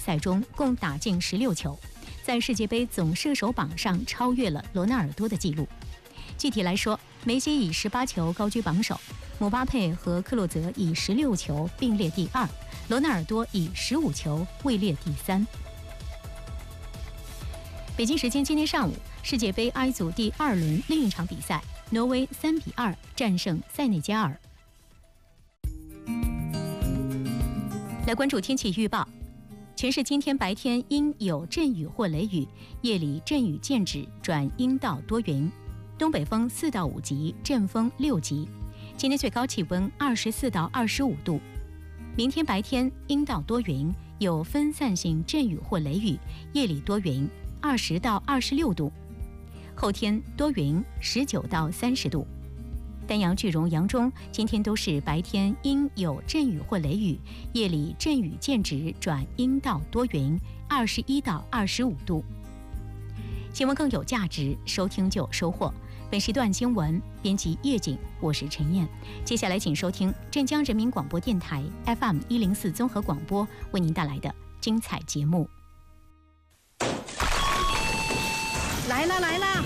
赛中共打进16球，在世界杯总射手榜上超越了罗纳尔多的纪录。具体来说，梅西以18球高居榜首，姆巴佩和克洛泽以16球并列第2，罗纳尔多以15球位列第3。北京时间今天上午，世界杯 I 组第2轮另一场比赛，挪威3-2战胜塞内加尔。来关注天气预报，全市今天白天阴有阵雨或雷雨，夜里阵雨渐止转阴到多云，东北风4到5级，阵风6级。今天最高气温24到25度。明天白天阴到多云，有分散性阵雨或雷雨，夜里多云，20到26度。后天多云，19到30度。丹阳、句容、扬中今天都是白天阴有阵雨或雷雨，夜里阵雨渐止转阴到多云，21到25度。新闻更有价值，收听就有收获。本时段新闻编辑叶景，我是陈燕。接下来请收听镇江人民广播电台 FM104综合广播为您带来的精彩节目。 来啦来啦！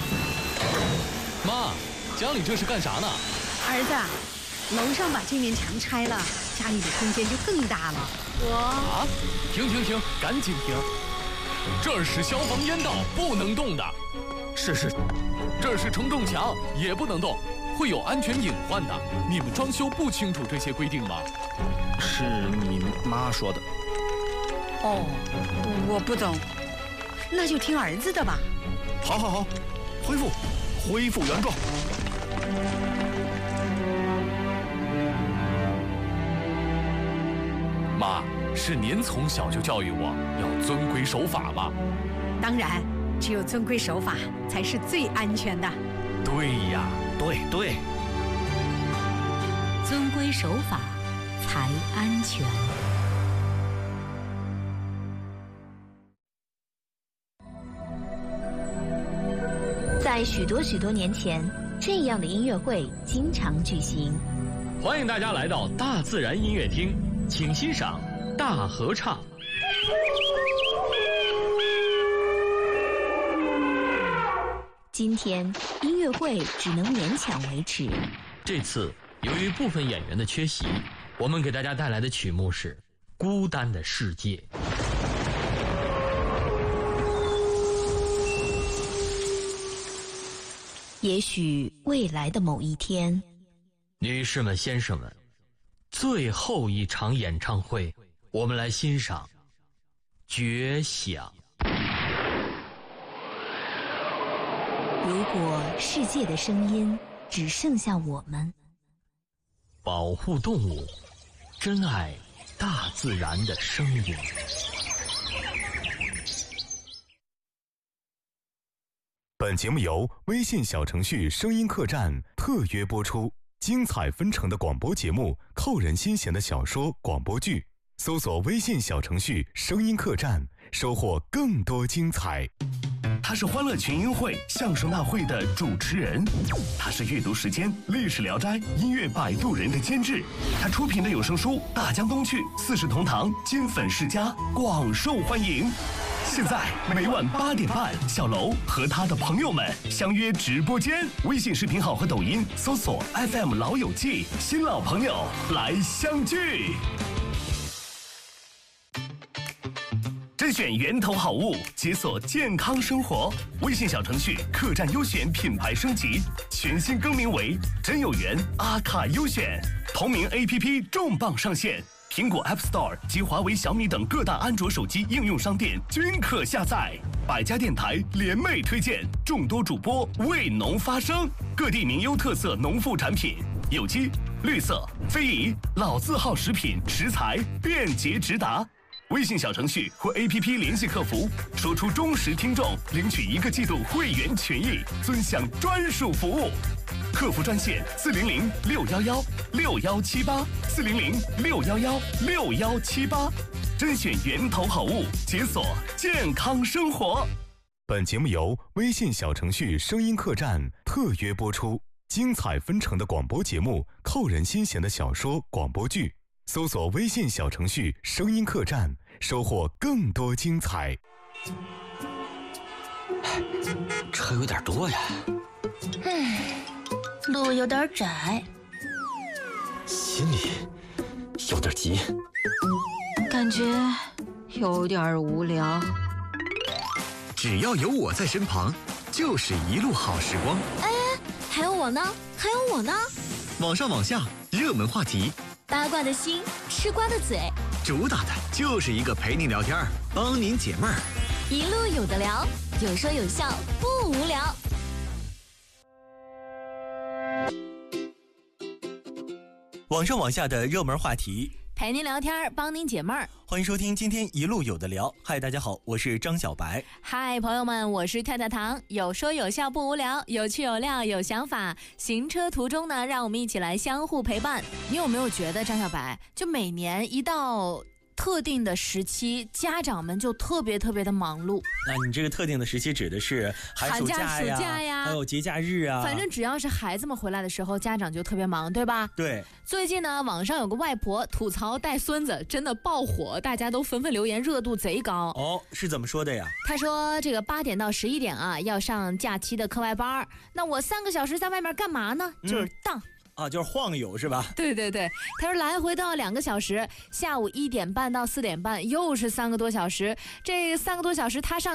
妈，家里这是干啥呢？ 儿子，楼上把这面墙拆了，家里的空间就更大了。 啊！停，赶紧停！这儿是消防烟道，不能动的。是，这是承重墙，也不能动，会有安全隐患的。你们装修不清楚这些规定吗？ 是你妈说的。 哦，我不懂，那就听儿子的吧。 好，恢复原状。 妈，是您从小就教育我要遵规守法吗？ 当然，只有遵规守法才是最安全的。 对呀， 对， 遵规守法才安全。 在许多年前，这样的音乐会经常举行。 欢迎大家来到大自然音乐厅，请欣赏大合唱。 今天音乐会只能勉强维持。 这次由于部分演员的缺席，我们给大家带来的曲目是《孤单的世界》。 也许未来的某一天， 女士们、先生们，最后一场演唱会，我们来欣赏《绝响》。 如果世界的声音只剩下我们， 保护动物，珍爱大自然的声音。 本节目由微信小程序声音客栈特约播出，精彩纷呈的广播节目，扣人心弦的小说、广播剧，搜索微信小程序声音客栈，收获更多精彩。 他是欢乐群英会相声大会的主持人，他是阅读时间历史聊斋音乐摆渡人的监制，他出品的有声书《大江东去》四世同堂金粉世家广受欢迎。现在每晚8点半，小楼和他的朋友们相约直播间，微信视频号和抖音搜索 FM 老友记，新老朋友来相聚。甄选源头好物，解锁健康生活。微信小程序客栈优选品牌升级，全新更名为真有缘阿卡优选。同名 APP 重磅上线，苹果 App Store 及华为、小米等各大安卓手机应用商店均可下载。百家电台联袂推荐，众多主播为农发声，各地名优特色农副产品，有机、绿色、非遗、老字号食品食材便捷直达。微信小程序或 APP 联系客服，说出忠实听众，领取1个季度会员权益，尊享专属服务。客服专线400-611-6178，400-611-6178，甄选源头好物，解锁健康生活。 本节目由微信小程序声音客栈特约播出，精彩纷呈的广播节目，扣人心弦的小说、广播剧，搜索微信小程序声音客栈， 收获更多精彩。 车有点多呀， 路有点窄， 心里有点急， 感觉有点无聊。 只要有我在身旁，就是一路好时光。 哎，还有我呢，还有我呢。 网上网下，热门话题， 八卦的心，吃瓜的嘴， 主打的就是一个陪您聊天，帮您解闷儿。 一路有的聊，有说有笑，不无聊。 网上网下的热门话题， 陪您聊天，帮您解闷儿。 欢迎收听今天一路有的聊。嗨，大家好，我是张小白。 嗨，朋友们，我是跳跳糖，有说有笑不无聊，有趣有料有想法。行车途中呢，让我们一起来相互陪伴。你有没有觉得张小白，就每年一到特定的时期，家长们就特别的忙碌。 那你这个特定的时期指的是寒暑假呀，还有节假日啊， 反正只要是孩子们回来的时候，家长就特别忙，对吧？ 对。 最近呢，网上有个外婆吐槽带孙子真的爆火，大家都纷纷留言，热度贼高。 哦，是怎么说的呀？ 他说这个8点到11点啊，要上假期的课外班，那我3个小时在外面干嘛呢？就是荡。 就是晃悠是吧？ 对，他说来回都要2个小时，下午1点半到4点半又是3个多小时，这3个多小时他上